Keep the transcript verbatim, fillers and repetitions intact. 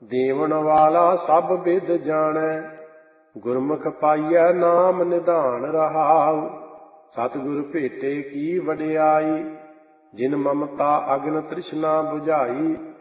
ਦੇਵਨ ਵਾਲਾ ਸਭ ਵਿਦ ਜਾਣੈ, ਗੁਰਮੁਖ ਪਾਈਐ ਨਾਮ ਨਿਧਾਨ ਰਹਾਉ। ਸਤਿਗੁਰ ਭੇਟੇ ਕੀ ਵਡਿਆਈ, ਜਿਨ ਮਮਤਾ ਅਗਨ ਤ੍ਰਿਸ਼ਨਾ ਬੁਝਾਈ।